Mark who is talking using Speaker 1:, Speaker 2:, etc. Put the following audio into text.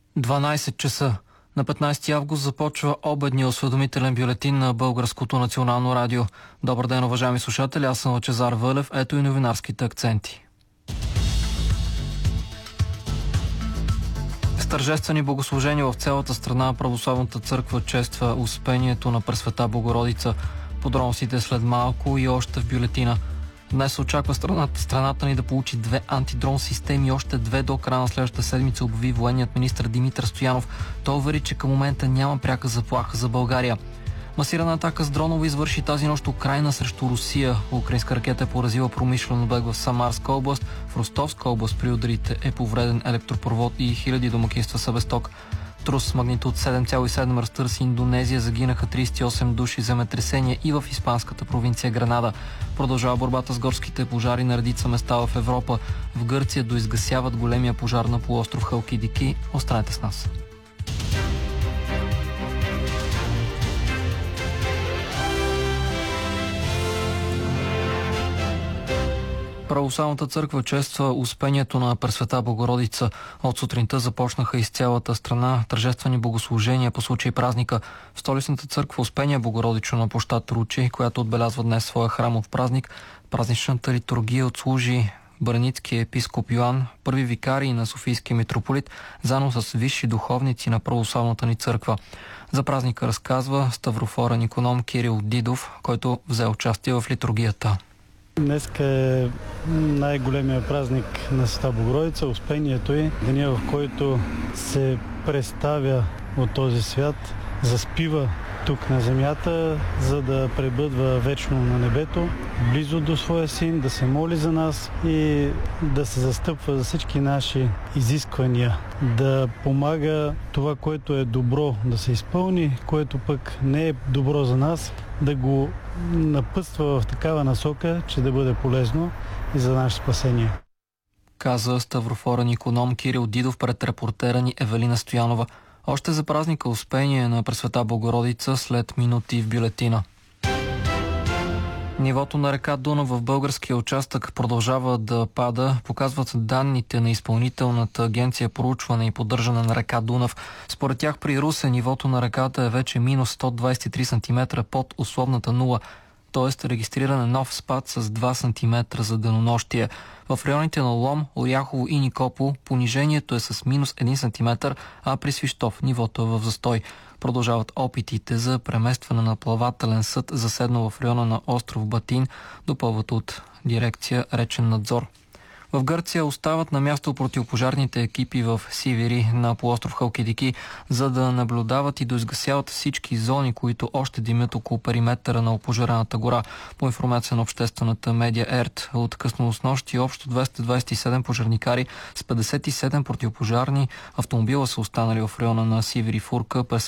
Speaker 1: 12 часа. На 15 август започва обедния осведомителен бюлетин на Българското национално радио. Добър ден, уважаеми слушатели, аз съм Лъчезар Вълев. Ето и новинарските акценти. С тържествени богослужения в цялата страна православната църква чества Успението на Пресвета Богородица. Подробностите след малко и още в бюлетина. Днес се очаква страната ни да получи 2 антидрон системи и още 2 до края на следващата седмица, обяви военният министър Димитър Стоянов. Той увери, че към момента няма пряка заплаха за България. Масирана атака с дронове извърши тази нощ Украйна срещу Русия. Украинска ракета е поразила промишлен обект в Самарска област. В Ростовска област при ударите е повреден електропровод и хиляди домакинства са без ток. Трус с магнитуд 7,7 разтърси Индонезия, загинаха 38 души, земетресения и в испанската провинция Гранада. Продължава борбата с горските пожари на редица места в Европа. В Гърция доизгасяват големия пожар на полуостров Халкидики. Останете с нас. Православната църква чества Успението на Пресвета Богородица. От сутринта започнаха из цялата страна тържествени богослужения по случай празника. В столичната църква Успение Богородично на площад Ручи, която отбелязва днес своя храмов празник, празничната литургия отслужи браницкия епископ Йоан, първи викарий на Софийския митрополит, заедно с висши духовници на православната ни църква. За празника разказва ставрофорен иконом Кирил Дидов, който взе участие в литургията.
Speaker 2: Днеска е най-големия празник на Света Богородица, Успението й, деня, в който се представя от този свят, заспива тук на земята, за да пребъдва вечно на небето, близо до своя син, да се моли за нас и да се застъпва за всички наши изисквания, да помага това, което е добро да се изпълни, което пък не е добро за нас, да го напътства в такава насока, че да бъде полезно и за наше спасение.
Speaker 1: Каза ставрофорен иконом Кирил Дидов пред репортера ни Евелина Стоянова. Още за празника Успение на Пресвета Богородица след минути в бюлетина. Нивото на река Дунав в българския участък продължава да пада, показват данните на Изпълнителната агенция проучване и поддържане на река Дунав. Според тях при Русе нивото на реката е вече минус 123 см под условната нула, т.е. регистриран е нов спад с 2 см за денонощие. В районите на Лом, Оряхово и Никопол понижението е с минус 1 см, а при Свищов нивото е в застой. Продължават опитите за преместване на плавателен съд, заседнал в района на остров Батин, допълват от дирекция Речен надзор. В Гърция остават на място противопожарните екипи в Сивири на полуостров Халкидики, за да наблюдават и доизгасяват всички зони, които още димят около периметъра на опожарената гора. По информация на обществената медия ЕРТ, от късно снощи общо 227 пожарникари с 57 противопожарни автомобила са останали в района на Сивири Фурка през